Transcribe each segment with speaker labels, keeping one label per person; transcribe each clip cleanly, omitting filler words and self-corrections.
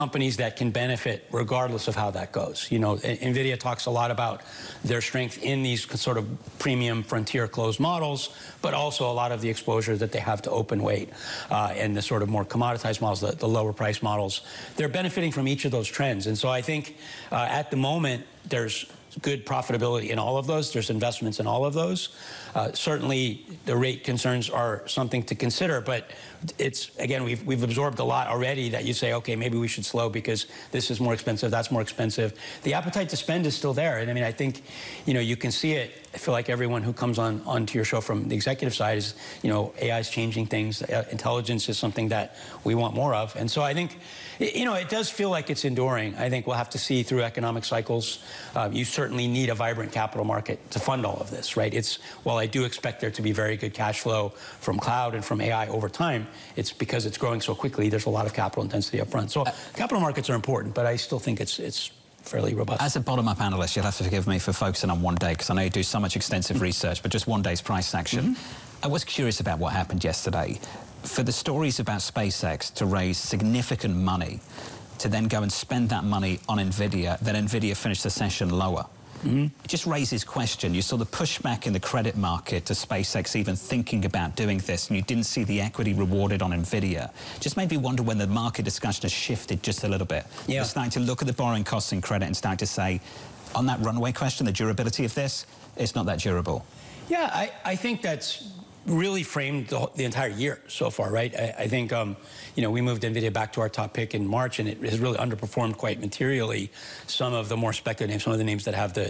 Speaker 1: companies that can benefit regardless of how that goes. You know, NVIDIA talks a lot about their strength in these sort of premium frontier closed models, but also a lot of the exposure that they have to open weight and the sort of more commoditized models, the lower price models. They're benefiting from each of those trends. And so I think at the moment, there's good profitability in all of those. There's investments in all of those. Certainly, the rate concerns are something to consider, but it's, again, we've absorbed a lot already that you say, okay, maybe we should slow because this is more expensive, that's more expensive. The appetite to spend is still there. And I mean, I think, you know, you can see it. I feel like everyone who comes onto your show from the executive side is, you know, AI is changing things. Intelligence is something that we want more of. And so I think, you know, it does feel like it's enduring. I think we'll have to see through economic cycles. You certainly need a vibrant capital market to fund all of this, right? While I do expect there to be very good cash flow from cloud and from AI over time, it's because it's growing so quickly, there's a lot of capital intensity up front. So capital markets are important, but I still think it's fairly robust.
Speaker 2: As a bottom-up analyst, you'll have to forgive me for focusing on one day, because I know you do so much extensive research, but just one day's price action. I was curious about what happened yesterday. For the stories about SpaceX to raise significant money, to then go and spend that money on NVIDIA, then NVIDIA finished the session lower. It just raises question. You saw the pushback in the credit market to SpaceX even thinking about doing this, and you didn't see the equity rewarded on NVIDIA. Just made me wonder when the market discussion has shifted just a little bit. We're starting to look at the borrowing costs in credit and starting to say, on that runway question, the durability of this, it's not that durable.
Speaker 1: Yeah, I think that's really framed the entire year so far, right? I think, you know, we moved NVIDIA back to our top pick in March, and it has really underperformed quite materially some of the more speculative names, some of the names that have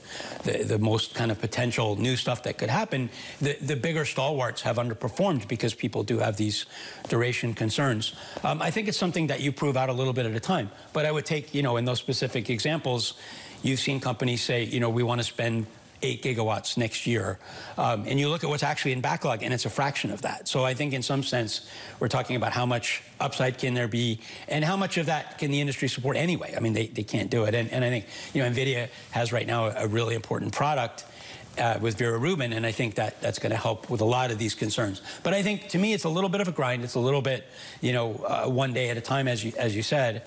Speaker 1: the most kind of potential new stuff that could happen. The bigger stalwarts have underperformed because people do have these duration concerns. I think it's something that you prove out a little bit at a time. But I would take, you know, in those specific examples, you've seen companies say, you know, we want to spend 8 gigawatts next year. And you look at what's actually in backlog, and it's a fraction of that. So I think in some sense, we're talking about how much upside can there be, and how much of that can the industry support anyway. I mean, they can't do it. And I think, you know, NVIDIA has right now a really important product with Vera Rubin, and I think that's going to help with a lot of these concerns. But I think, to me, it's a little bit of a grind. It's a little bit, you know, one day at a time, as you said.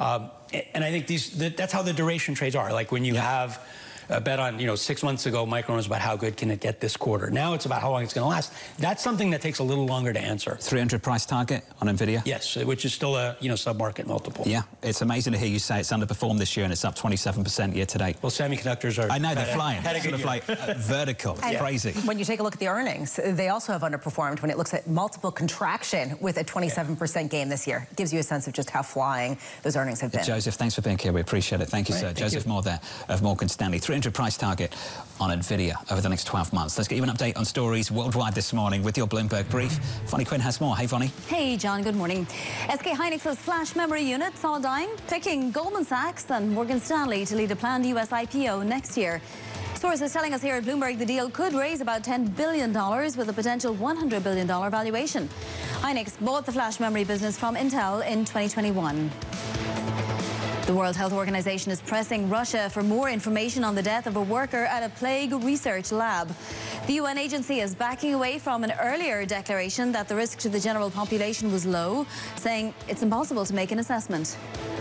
Speaker 1: And I think that's how the duration trades are. Like when you have a bet on, you know, 6 months ago, Micron was about how good can it get this quarter. Now it's about how long it's going to last. That's something that takes a little longer to answer.
Speaker 2: 300 price target on NVIDIA?
Speaker 1: Yes, which is still a, you know, sub-market multiple.
Speaker 2: Yeah, it's amazing to hear you say it's underperformed this year and it's up 27% year to date.
Speaker 1: Well, semiconductors are...
Speaker 2: I know, they're flying.
Speaker 1: Had a good
Speaker 2: sort of like vertical, crazy.
Speaker 3: When you take a look at the earnings, they also have underperformed when it looks at multiple contraction with a 27% gain this year. It gives you a sense of just how flying those earnings have been.
Speaker 2: Joseph, thanks for being here. We appreciate it. Thank you, sir. Joseph Moore there of Morgan Stanley. 300 price target on NVIDIA over the next 12 months. Let's get you an update on stories worldwide this morning with your Bloomberg Brief. Vonnie Quinn has more. Hey, Vonnie. Hey,
Speaker 4: John. Good morning. SK Hynix's flash memory unit saw a dime, picking Goldman Sachs and Morgan Stanley to lead a planned US IPO next year. Sources telling us here at Bloomberg the deal could raise about $10 billion with a potential $100 billion valuation. Hynix bought the flash memory business from Intel in 2021. The World Health Organization is pressing Russia for more information on the death of a worker at a plague research lab. The UN agency is backing away from an earlier declaration that the risk to the general population was low, saying it's impossible to make an assessment.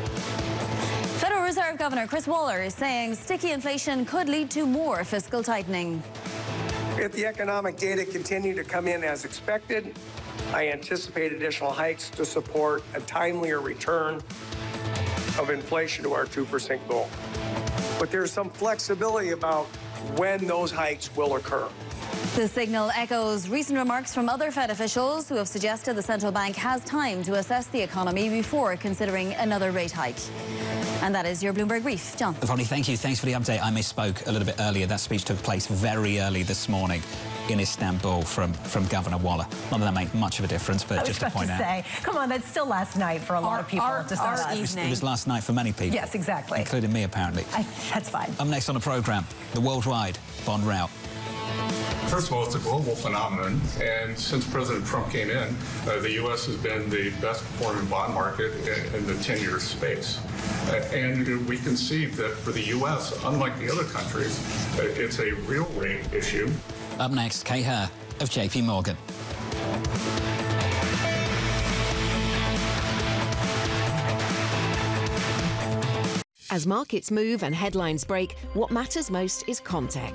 Speaker 4: Federal Reserve Governor Chris Waller is saying sticky inflation could lead to more fiscal tightening.
Speaker 5: If the economic data continue to come in as expected, I anticipate additional hikes to support a timelier return of inflation to our 2% goal. But there's some flexibility about when those hikes will occur.
Speaker 4: The signal echoes recent remarks from other Fed officials who have suggested the central bank has time to assess the economy before considering another rate hike. And that is your Bloomberg Brief. John.
Speaker 2: Vonnie, thank you. Thanks for the update. I misspoke a little bit earlier. That speech took place very early this morning in Istanbul from Governor Waller. Not that that made much of a difference, but just to point out.
Speaker 3: Say, come on, that's still last night for a lot of people.
Speaker 2: It was last night for many people.
Speaker 3: Yes, exactly.
Speaker 2: Including me, apparently.
Speaker 3: That's fine.
Speaker 2: Up next on the programme, the worldwide bond rout.
Speaker 6: First of all, it's a global phenomenon, and since President Trump came in, the U.S. has been the best performing bond market in the 10-year space. And we conceive that for the U.S., unlike the other countries, it's a real rate issue.
Speaker 2: Up next, Kay Herr of JP Morgan.
Speaker 7: As markets move and headlines break, what matters most is context.